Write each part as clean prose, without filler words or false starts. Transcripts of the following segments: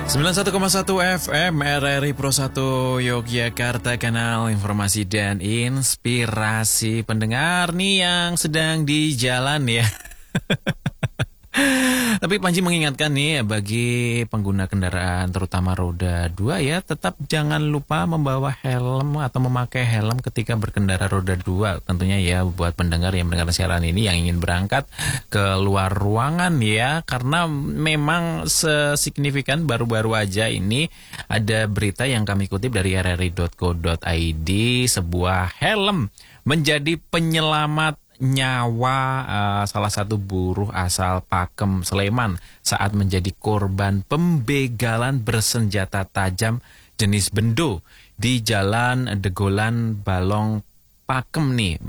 91,1 FM RRI Pro 1 Yogyakarta, kanal informasi dan inspirasi pendengar nih yang sedang di jalan ya. Tapi Panji mengingatkan nih bagi pengguna kendaraan terutama roda 2 ya, tetap jangan lupa membawa helm atau memakai helm ketika berkendara roda 2. Tentunya ya buat pendengar yang mendengar siaran ini yang ingin berangkat ke luar ruangan ya, karena memang sesignifikan baru-baru aja ini ada berita yang kami kutip dari rri.co.id, sebuah helm menjadi penyelamat nyawa salah satu buruh asal Pakem, Sleman saat menjadi korban pembegalan bersenjata tajam jenis bendo di Jalan Degolan, Balong, Pakem nih,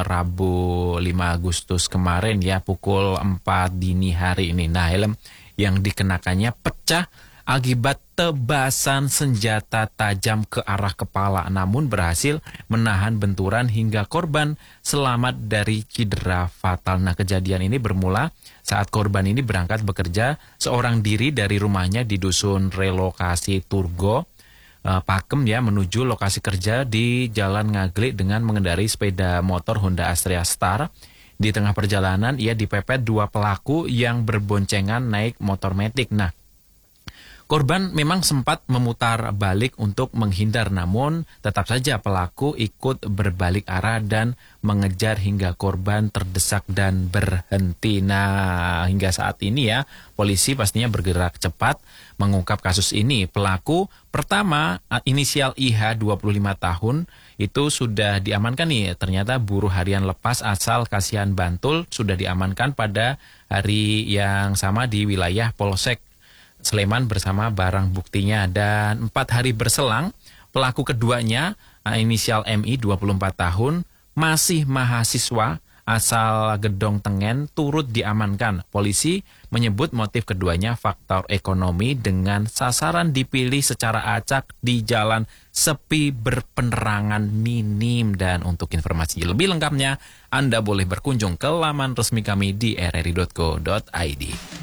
Rabu 5 Agustus kemarin ya, pukul 4 dini hari ini. Nah, helm yang dikenakannya pecah akibat tebasan senjata tajam ke arah kepala, namun berhasil menahan benturan hingga korban selamat dari cedera fatal. Nah, kejadian ini bermula saat korban ini berangkat bekerja seorang diri dari rumahnya di Dusun Relokasi Turgo, Pakem ya, menuju lokasi kerja di Jalan Ngaglik dengan mengendarai sepeda motor Honda Astrea Star. Di tengah perjalanan ia dipepet dua pelaku yang berboncengan naik motor metik. Nah, korban memang sempat memutar balik untuk menghindar, namun tetap saja pelaku ikut berbalik arah dan mengejar hingga korban terdesak dan berhenti. Nah, hingga saat ini ya, polisi pastinya bergerak cepat mengungkap kasus ini. Pelaku pertama, inisial IH 25 tahun, itu sudah diamankan nih. Ternyata buruh harian lepas asal Kasihan, Bantul, sudah diamankan pada hari yang sama di wilayah Polsek Sleman bersama barang buktinya. Dan 4 hari berselang, pelaku keduanya, inisial MI 24 tahun, masih mahasiswa asal Gedong Tengen, turut diamankan. Polisi menyebut motif keduanya faktor ekonomi dengan sasaran dipilih secara acak di jalan sepi berpenerangan minim. Dan untuk informasi lebih lengkapnya, Anda boleh berkunjung ke laman resmi kami di rri.co.id.